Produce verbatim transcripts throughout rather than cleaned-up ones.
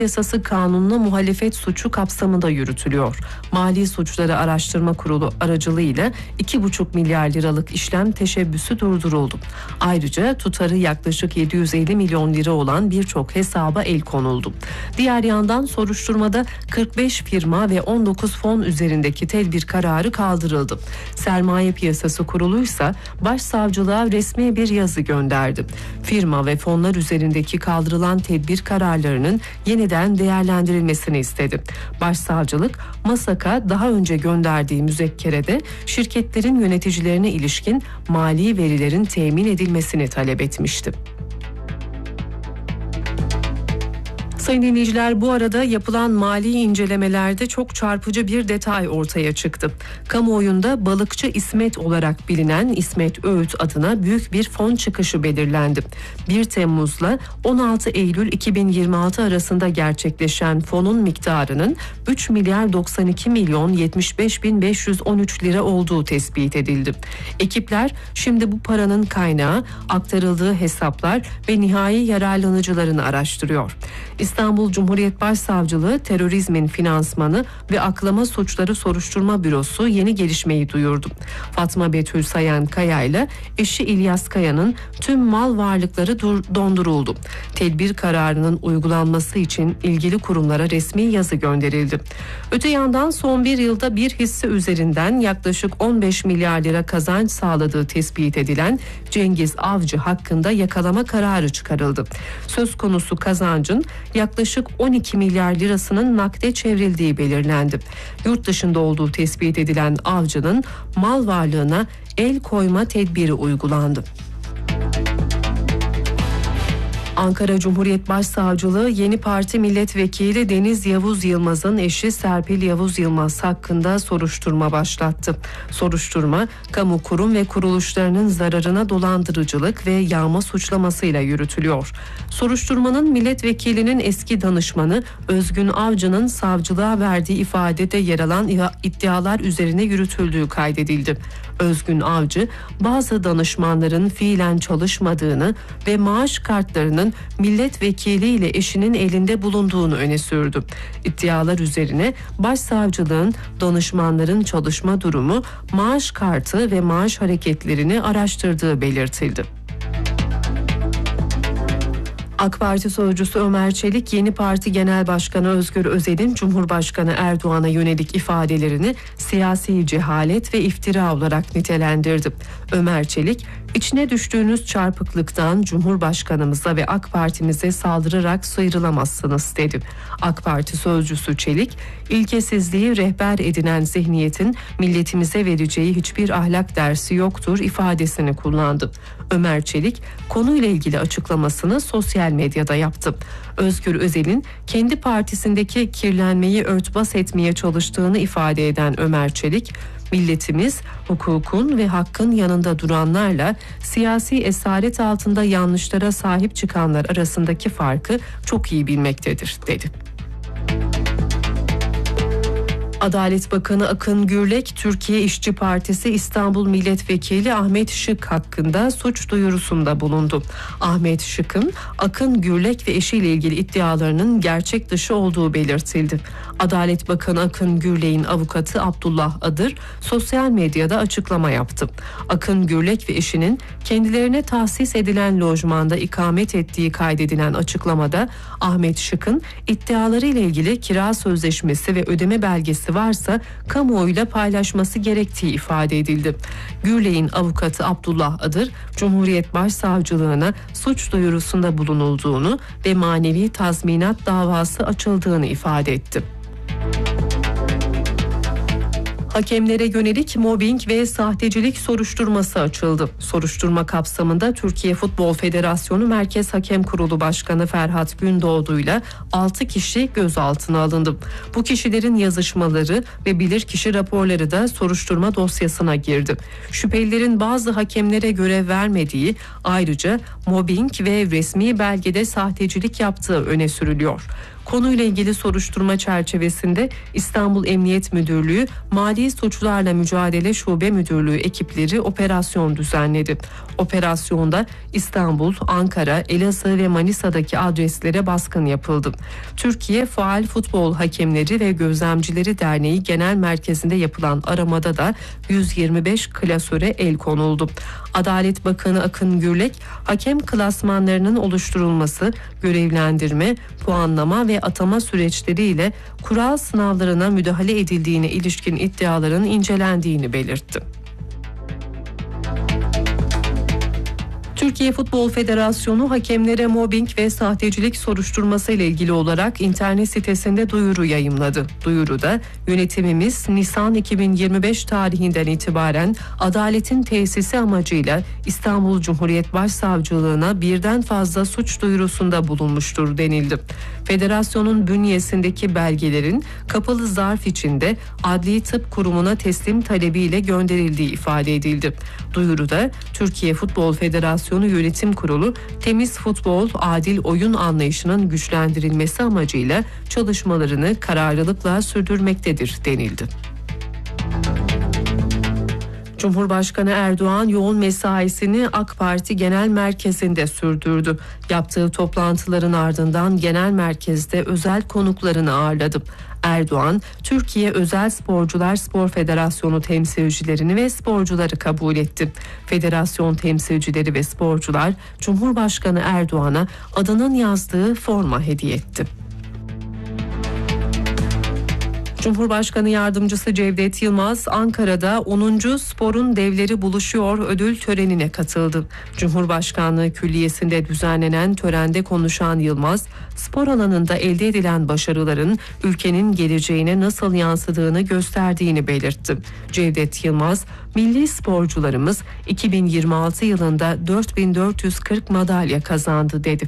Yasası kanununa muhalefet suçu kapsamında yürütülüyor. Mali Suçları Araştırma Kurulu aracılığıyla iki buçuk milyar liralık işlem teşebbüsü durduruldu. Ayrıca tutarı yaklaşık yedi yüz elli milyon lira olan birçok hesaba el konuldu. Diğer yandan soruşturmada kırk beş firma ve on dokuz fon üzerindeki tedbir kararı kaldırıldı. Sermaye Piyasası Kurulu ise Başsavcılığa resmi bir yazı gönderdi. Firma ve fonlar üzerindeki kaldırılan tedbir kararlarının yeniden değerlendirilmesini istedi. Başsavcılık, MASAK'a daha önce gönderdiği müzekkerede şirketlerin yöneticilerine ilişkin mali verilerin temin edilmesini talep etmişti. Sayın dinleyiciler, bu arada yapılan mali incelemelerde çok çarpıcı bir detay ortaya çıktı. Kamuoyunda balıkçı İsmet olarak bilinen İsmet Öğüt adına büyük bir fon çıkışı belirlendi. bir Temmuz'la on altı Eylül iki bin yirmi altı arasında gerçekleşen fonun miktarının üç milyar doksan iki milyon yetmiş beş bin beş yüz on üç lira olduğu tespit edildi. Ekipler şimdi bu paranın kaynağı, aktarıldığı hesaplar ve nihai yararlanıcılarını araştırıyor. İstanbul Cumhuriyet Başsavcılığı Terörizmin Finansmanı ve Aklama Suçları Soruşturma Bürosu yeni gelişmeyi duyurdu. Fatma Betül Sayan Kaya ile eşi İlyas Kaya'nın tüm mal varlıkları dur- donduruldu. Tedbir kararının uygulanması için ilgili kurumlara resmi yazı gönderildi. Öte yandan son bir yılda bir hisse üzerinden yaklaşık on beş milyar lira kazanç sağladığı tespit edilen Cengiz Avcı hakkında yakalama kararı çıkarıldı. Söz konusu kazancın yaklaşık on iki milyar lirasının nakde çevrildiği belirlendi. Yurt dışında olduğu tespit edilen Avcı'nın mal varlığına el koyma tedbiri uygulandı. Ankara Cumhuriyet Başsavcılığı yeni parti milletvekili Deniz Yavuz Yılmaz'ın eşi Serpil Yavuz Yılmaz hakkında soruşturma başlattı. Soruşturma, kamu kurum ve kuruluşlarının zararına dolandırıcılık ve yağma suçlamasıyla yürütülüyor. Soruşturmanın milletvekilinin eski danışmanı Özgün Avcı'nın savcılığa verdiği ifadede yer alan iddialar üzerine yürütüldüğü kaydedildi. Özgün Avcı, bazı danışmanların fiilen çalışmadığını ve maaş kartlarının milletvekili ile eşinin elinde bulunduğunu öne sürdü. İddialar üzerine başsavcılığın danışmanların çalışma durumu, maaş kartı ve maaş hareketlerini araştırdığı belirtildi. AK Parti sözcüsü Ömer Çelik, yeni parti genel başkanı Özgür Özel'in Cumhurbaşkanı Erdoğan'a yönelik ifadelerini siyasi cehalet ve iftira olarak nitelendirdi. Ömer Çelik, içine düştüğünüz çarpıklıktan Cumhurbaşkanımıza ve AK Parti'mize saldırarak sıyrılamazsınız dedi. AK Parti sözcüsü Çelik, ilkesizliği rehber edinen zihniyetin milletimize vereceği hiçbir ahlak dersi yoktur ifadesini kullandı. Ömer Çelik, konuyla ilgili açıklamasını sosyal medyada yaptı. Özgür Özel'in kendi partisindeki kirlenmeyi örtbas etmeye çalıştığını ifade eden Ömer Çelik, milletimiz hukukun ve hakkın yanında duranlarla siyasi esaret altında yanlışlara sahip çıkanlar arasındaki farkı çok iyi bilmektedir dedi. Adalet Bakanı Akın Gürlek, Türkiye İşçi Partisi İstanbul Milletvekili Ahmet Şık hakkında suç duyurusunda bulundu. Ahmet Şık'ın Akın Gürlek ve eşiyle ilgili iddialarının gerçek dışı olduğu belirtildi. Adalet Bakanı Akın Gürlek'in avukatı Abdullah Adır sosyal medyada açıklama yaptı. Akın Gürlek ve eşinin kendilerine tahsis edilen lojmanda ikamet ettiği kaydedilen açıklamada Ahmet Şık'ın iddiaları ile ilgili kira sözleşmesi ve ödeme belgesi varsa kamuoyuyla paylaşması gerektiği ifade edildi. Gürlek'in avukatı Abdullah Adır, Cumhuriyet Başsavcılığına suç duyurusunda bulunulduğunu ve manevi tazminat davası açıldığını ifade etti. Hakemlere yönelik mobbing ve sahtecilik soruşturması açıldı. Soruşturma kapsamında Türkiye Futbol Federasyonu Merkez Hakem Kurulu Başkanı Ferhat Gündoğdu ile altı kişi gözaltına alındı. Bu kişilerin yazışmaları ve bilirkişi raporları da soruşturma dosyasına girdi. Şüphelilerin bazı hakemlere görev vermediği, ayrıca mobbing ve resmi belgede sahtecilik yaptığı öne sürülüyor. Konuyla ilgili soruşturma çerçevesinde İstanbul Emniyet Müdürlüğü Mali Suçlarla Mücadele Şube Müdürlüğü ekipleri operasyon düzenledi. Operasyonda İstanbul, Ankara, Elazığ ve Manisa'daki adreslere baskın yapıldı. Türkiye Faal Futbol Hakemleri ve Gözlemcileri Derneği Genel Merkezi'nde yapılan aramada da yüz yirmi beş klasöre el konuldu. Adalet Bakanı Akın Gürlek, hakem klasmanlarının oluşturulması, görevlendirme, puanlama ve atama süreçleriyle kural sınavlarına müdahale edildiğine ilişkin iddiaların incelendiğini belirtti. Türkiye Futbol Federasyonu hakemlere mobbing ve sahtecilik soruşturması ile ilgili olarak internet sitesinde duyuru yayımladı. Duyuruda yönetimimiz Nisan iki bin yirmi beş tarihinden itibaren adaletin tesisi amacıyla İstanbul Cumhuriyet Başsavcılığına birden fazla suç duyurusunda bulunmuştur denildi. Federasyonun bünyesindeki belgelerin kapalı zarf içinde Adli Tıp Kurumu'na teslim talebiyle gönderildiği ifade edildi. Duyuruda Türkiye Futbol Federasyonu Yönetim Kurulu temiz futbol, adil oyun anlayışının güçlendirilmesi amacıyla çalışmalarını kararlılıkla sürdürmektedir denildi. Cumhurbaşkanı Erdoğan yoğun mesaisini AK Parti Genel Merkezi'nde sürdürdü. Yaptığı toplantıların ardından genel merkezde özel konuklarını ağırladı. Erdoğan, Türkiye Özel Sporcular Spor Federasyonu temsilcilerini ve sporcuları kabul etti. Federasyon temsilcileri ve sporcular Cumhurbaşkanı Erdoğan'a adının yazdığı forma hediye etti. Cumhurbaşkanı Yardımcısı Cevdet Yılmaz, Ankara'da onuncu Sporun Devleri Buluşuyor ödül törenine katıldı. Cumhurbaşkanlığı Külliyesi'nde düzenlenen törende konuşan Yılmaz, spor alanında elde edilen başarıların ülkenin geleceğine nasıl yansıdığını gösterdiğini belirtti. Cevdet Yılmaz, milli sporcularımız iki bin yirmi altı yılında dört bin dört yüz kırk madalya kazandı dedi.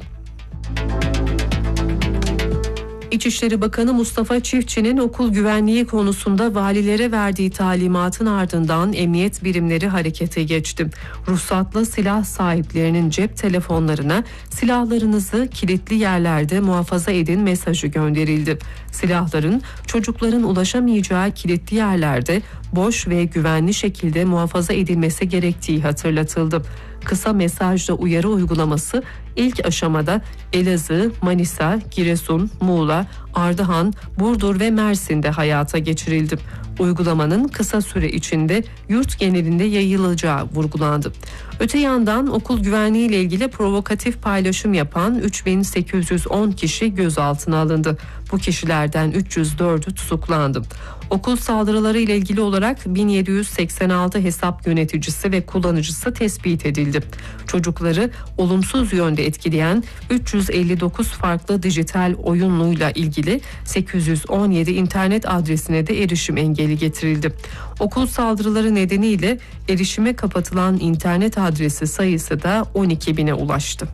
İçişleri Bakanı Mustafa Çiftçi'nin okul güvenliği konusunda valilere verdiği talimatın ardından emniyet birimleri harekete geçti. Ruhsatlı silah sahiplerinin cep telefonlarına silahlarınızı kilitli yerlerde muhafaza edin mesajı gönderildi. Silahların çocukların ulaşamayacağı kilitli yerlerde boş ve güvenli şekilde muhafaza edilmesi gerektiği hatırlatıldı. Kısa mesajla uyarı uygulaması ilk aşamada Elazığ, Manisa, Giresun, Muğla, Ardahan, Burdur ve Mersin'de hayata geçirildi. Uygulamanın kısa süre içinde yurt genelinde yayılacağı vurgulandı. Öte yandan okul güvenliği ile ilgili provokatif paylaşım yapan üç bin sekiz yüz on kişi gözaltına alındı. Bu kişilerden üç yüz dördü tutuklandı. Okul saldırıları ile ilgili olarak bin yedi yüz seksen altı hesap yöneticisi ve kullanıcısı tespit edildi. Çocukları olumsuz yönde etkileyen üç yüz elli dokuz farklı dijital oyunluyla ilgili sekiz yüz on yedi internet adresine de erişim engeli getirildi. Okul saldırıları nedeniyle erişime kapatılan internet adresi sayısı da on iki bine ulaştı.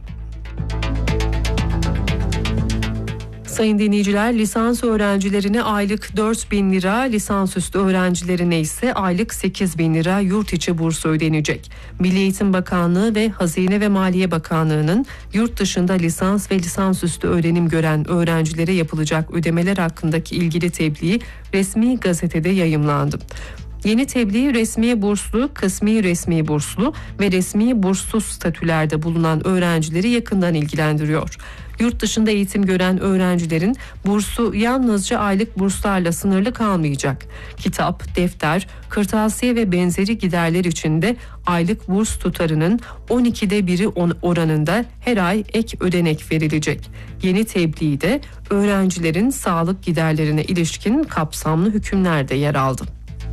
Sayın dinleyiciler, lisans öğrencilerine aylık dört bin lira, lisansüstü öğrencilerine ise aylık sekiz bin lira yurt içi bursu ödenecek. Milli Eğitim Bakanlığı ve Hazine ve Maliye Bakanlığı'nın yurt dışında lisans ve lisansüstü öğrenim gören öğrencilere yapılacak ödemeler hakkındaki ilgili tebliği resmi gazetede yayımlandı. Yeni tebliğ resmi burslu, kısmi resmi burslu ve resmi burssuz statülerde bulunan öğrencileri yakından ilgilendiriyor. Yurt dışında eğitim gören öğrencilerin bursu yalnızca aylık burslarla sınırlı kalmayacak. Kitap, defter, kırtasiye ve benzeri giderler için de aylık burs tutarının on ikide biri oranında her ay ek ödenek verilecek. Yeni tebliğde öğrencilerin sağlık giderlerine ilişkin kapsamlı hükümler de yer aldı.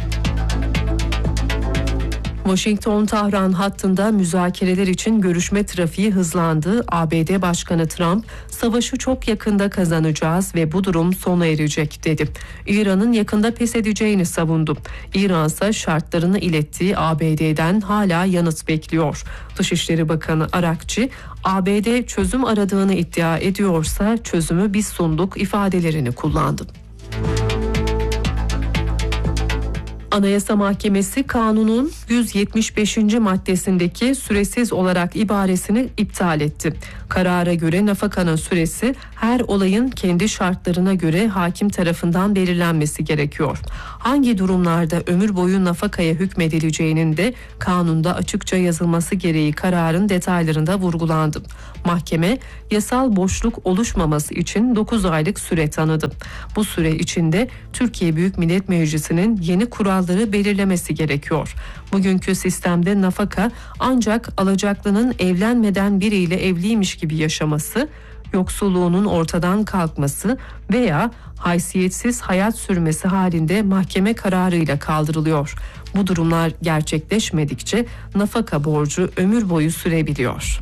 Washington-Tahran hattında müzakereler için görüşme trafiği hızlandı. A B D Başkanı Trump, savaşı çok yakında kazanacağız ve bu durum sona erecek dedi. İran'ın yakında pes edeceğini savundu. İran ise şartlarını ilettiği A B D'den hala yanıt bekliyor. Dışişleri Bakanı Arakçı, A B D çözüm aradığını iddia ediyorsa çözümü biz sunduk ifadelerini kullandı. Anayasa Mahkemesi kanunun yüz yetmiş beşinci maddesindeki süresiz olarak ibaresini iptal etti. Karara göre nafakanın süresi her olayın kendi şartlarına göre hakim tarafından belirlenmesi gerekiyor. Hangi durumlarda ömür boyu nafakaya hükmedileceğinin de kanunda açıkça yazılması gereği kararın detaylarında vurgulandı. Mahkeme yasal boşluk oluşmaması için dokuz aylık süre tanıdı. Bu süre içinde Türkiye Büyük Millet Meclisi'nin yeni kuralları belirlemesi gerekiyor. Bugünkü sistemde nafaka ancak alacaklının evlenmeden biriyle evliymiş gibi yaşaması, yoksulluğunun ortadan kalkması veya haysiyetsiz hayat sürmesi halinde mahkeme kararıyla kaldırılıyor. Bu durumlar gerçekleşmedikçe nafaka borcu ömür boyu sürebiliyor.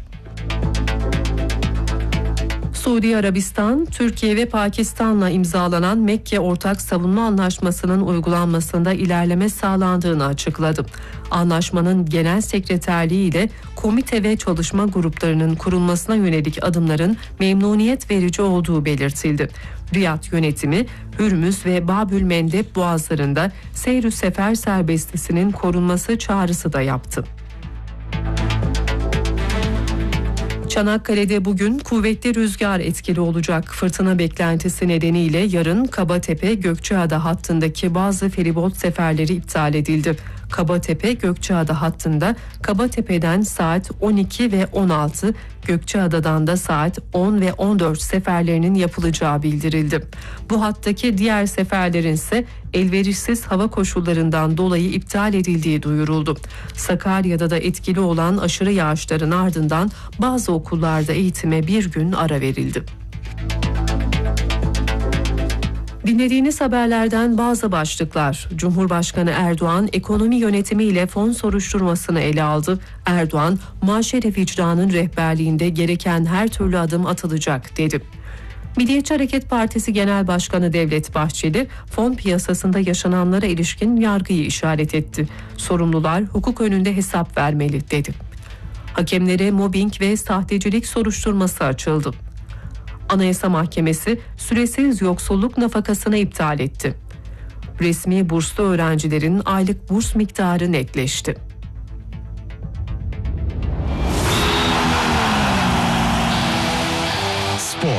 Suudi Arabistan, Türkiye ve Pakistan'la imzalanan Mekke Ortak Savunma Anlaşması'nın uygulanmasında ilerleme sağlandığını açıkladı. Anlaşmanın genel sekreterliği ile komite ve çalışma gruplarının kurulmasına yönelik adımların memnuniyet verici olduğu belirtildi. Riyad yönetimi, Hürmüz ve Babül Mendeb boğazlarında seyr-ü sefer serbestisinin korunması çağrısı da yaptı. Çanakkale'de bugün kuvvetli rüzgar etkili olacak. Fırtına beklentisi nedeniyle yarın Kabatepe-Gökçeada hattındaki bazı feribot seferleri iptal edildi. Kabatepe-Gökçeada hattında Kabatepe'den saat on iki ve on altı, Gökçeada'dan da saat on ve on dört seferlerinin yapılacağı bildirildi. Bu hattaki diğer seferlerin ise elverişsiz hava koşullarından dolayı iptal edildiği duyuruldu. Sakarya'da da etkili olan aşırı yağışların ardından bazı okullarda eğitime bir gün ara verildi. Dinlediğiniz haberlerden bazı başlıklar. Cumhurbaşkanı Erdoğan ekonomi yönetimiyle fon soruşturmasını ele aldı. Erdoğan, Maşere Vicdan'ın rehberliğinde gereken her türlü adım atılacak dedi. Milliyetçi Hareket Partisi Genel Başkanı Devlet Bahçeli, fon piyasasında yaşananlara ilişkin yargıyı işaret etti. Sorumlular hukuk önünde hesap vermeli dedi. Hakemlere mobbing ve sahtecilik soruşturması açıldı. Anayasa Mahkemesi süresiz yoksulluk nafakasını iptal etti. Resmi burslu öğrencilerin aylık burs miktarı netleşti. Spor.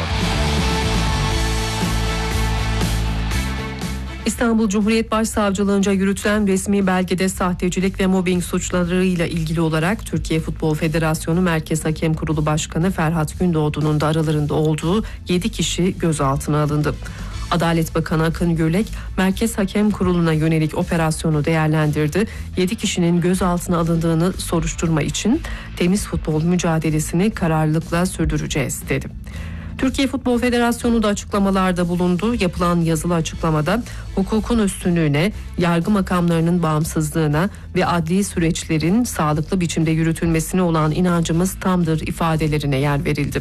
İstanbul Cumhuriyet Başsavcılığınca yürütülen resmi belgede sahtecilik ve mobbing suçlarıyla ilgili olarak Türkiye Futbol Federasyonu Merkez Hakem Kurulu Başkanı Ferhat Gündoğdu'nun da aralarında olduğu yedi kişi gözaltına alındı. Adalet Bakanı Akın Gürlek, Merkez Hakem Kurulu'na yönelik operasyonu değerlendirdi. yedi kişinin gözaltına alındığını soruşturma için temiz futbol mücadelesini kararlılıkla sürdüreceğiz dedi. Türkiye Futbol Federasyonu da açıklamalarda bulundu. Yapılan yazılı açıklamada hukukun üstünlüğüne, yargı makamlarının bağımsızlığına ve adli süreçlerin sağlıklı biçimde yürütülmesine olan inancımız tamdır ifadelerine yer verildi.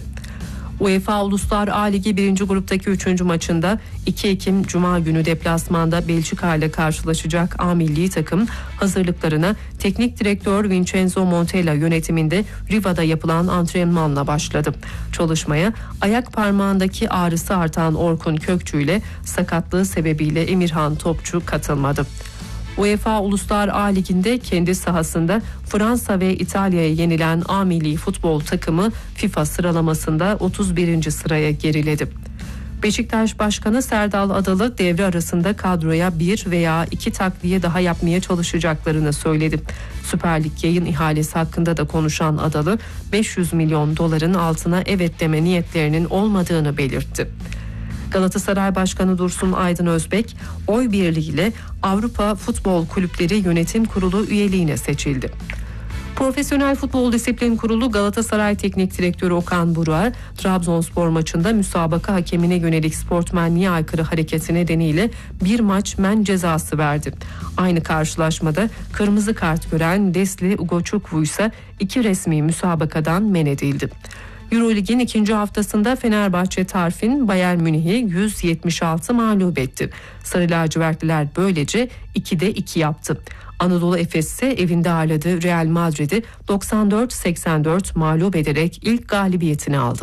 UEFA Uluslar A Ligi birinci gruptaki üçüncü maçında iki Ekim Cuma günü deplasmanda Belçika ile karşılaşacak A milli takım hazırlıklarına teknik direktör Vincenzo Montella yönetiminde Riva'da yapılan antrenmanla başladı. Çalışmaya ayak parmağındaki ağrısı artan Orkun Kökçü ile sakatlığı sebebiyle Emirhan Topçu katılmadı. UEFA Uluslar A Ligi'nde kendi sahasında Fransa ve İtalya'ya yenilen A milli futbol takımı FIFA sıralamasında otuz birinci sıraya geriledi. Beşiktaş Başkanı Serdal Adalı devre arasında kadroya bir veya iki takviye daha yapmaya çalışacaklarını söyledi. Süper Lig yayın ihalesi hakkında da konuşan Adalı, beş yüz milyon doların altına evet deme niyetlerinin olmadığını belirtti. Galatasaray Başkanı Dursun Aydın Özbek, oy birliğiyle Avrupa Futbol Kulüpleri Yönetim Kurulu üyeliğine seçildi. Profesyonel Futbol Disiplin Kurulu Galatasaray Teknik Direktörü Okan Buruk'a Trabzonspor maçında müsabaka hakemine yönelik sportmenliğe aykırı hareketi nedeniyle bir maç men cezası verdi. Aynı karşılaşmada kırmızı kart gören Desli Ugochukwu ise iki resmi müsabakadan men edildi. Eurolig'in ikinci haftasında Fenerbahçe Tarfin Bayern Münih'i yüz yetmiş altı mağlup etti. Sarı lacivertliler böylece ikide iki yaptı. Anadolu Efes ise evinde ağırladığı Real Madrid'i doksan dört seksen dört mağlup ederek ilk galibiyetini aldı.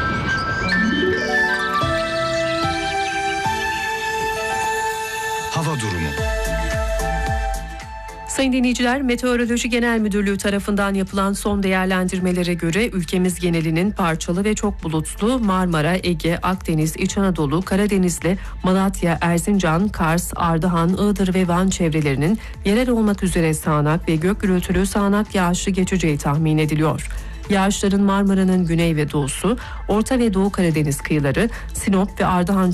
Hava durumu. Sayın dinleyiciler, Meteoroloji Genel Müdürlüğü tarafından yapılan son değerlendirmelere göre ülkemiz genelinin parçalı ve çok bulutlu Marmara, Ege, Akdeniz, İç Anadolu, Karadeniz'le Malatya, Erzincan, Kars, Ardahan, Iğdır ve Van çevrelerinin yerel olmak üzere sağanak ve gök gürültülü sağanak yağışlı geçeceği tahmin ediliyor. Yağışların Marmara'nın güney ve doğusu, Orta ve Doğu Karadeniz kıyıları, Sinop ve Ardahan